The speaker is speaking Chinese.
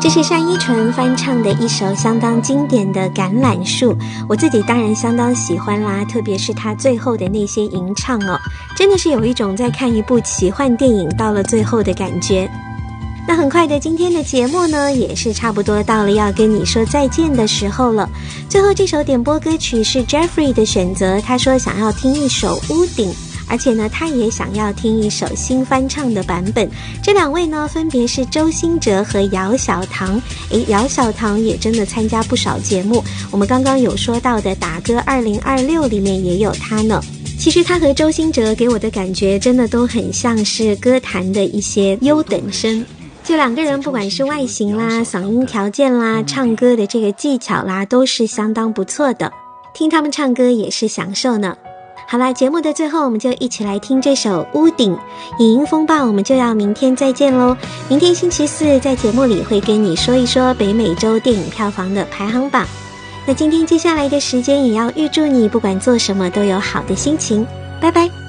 这是单依纯翻唱的一首相当经典的《橄榄树》，我自己当然相当喜欢啦，特别是他最后的那些吟唱哦，真的是有一种在看一部奇幻电影到了最后的感觉。那很快的，今天的节目呢也是差不多到了要跟你说再见的时候了。最后这首点播歌曲是 Jeffrey 的选择，他说想要听一首《屋顶》，而且呢他也想要听一首新翻唱的版本。这两位呢分别是周兴哲和姚小棠。姚小棠也真的参加不少节目，我们刚刚有说到的打歌2026里面也有他呢。其实他和周兴哲给我的感觉真的都很像是歌坛的一些优等生，就两个人不管是外形啦、嗓音条件啦、唱歌的这个技巧啦，都是相当不错的，听他们唱歌也是享受呢。好啦，节目的最后我们就一起来听这首《屋顶》。影音风暴我们就要明天再见咯，明天星期四在节目里会跟你说一说北美洲电影票房的排行榜。那今天接下来的时间也要预祝你不管做什么都有好的心情，拜拜。